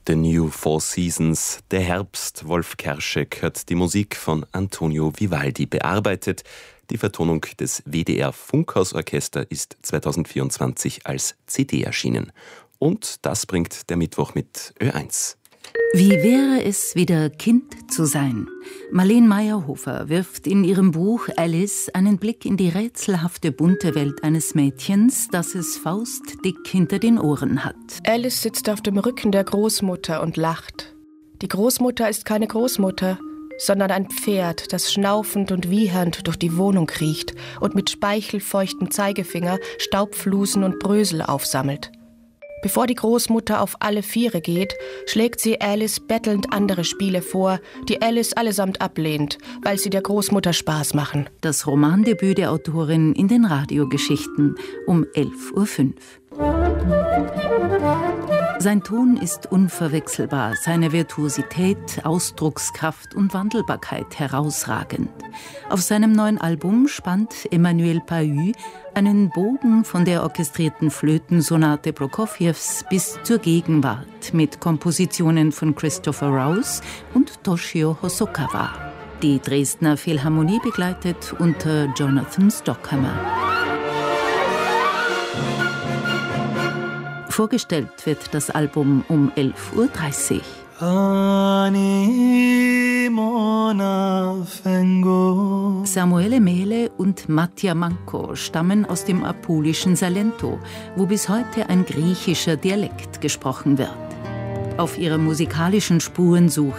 The New Four Seasons, der Herbst. Wolf Kerschek hat die Musik von Antonio Vivaldi bearbeitet. Die Vertonung des WDR Funkhausorchester ist 2024 als CD erschienen. Und das bringt der Mittwoch mit Ö1. Wie wäre es, wieder Kind zu sein? Marleen Meyerhofer wirft in ihrem Buch Alice einen Blick in die rätselhafte bunte Welt eines Mädchens, das es faustdick hinter den Ohren hat. Alice sitzt auf dem Rücken der Großmutter und lacht. Die Großmutter ist keine Großmutter, sondern ein Pferd, das schnaufend und wiehernd durch die Wohnung kriecht und mit speichelfeuchtem Zeigefinger Staubflusen und Brösel aufsammelt. Bevor die Großmutter auf alle Viere geht, schlägt sie Alice bettelnd andere Spiele vor, die Alice allesamt ablehnt, weil sie der Großmutter Spaß machen. Das Romandebüt der Autorin in den Radiogeschichten um 11.05 Uhr. Sein Ton ist unverwechselbar, seine Virtuosität, Ausdruckskraft und Wandelbarkeit herausragend. Auf seinem neuen Album spannt Emmanuel Pahud einen Bogen von der orchestrierten Flötensonate Prokofjews bis zur Gegenwart mit Kompositionen von Christopher Rouse und Toshio Hosokawa. Die Dresdner Philharmonie begleitet unter Jonathan Stockhammer. Vorgestellt wird das Album um 11.30 Uhr. Samuele Mele und Mattia Manco stammen aus dem apulischen Salento, wo bis heute ein griechischer Dialekt gesprochen wird. Auf ihrer musikalischen Spurensuche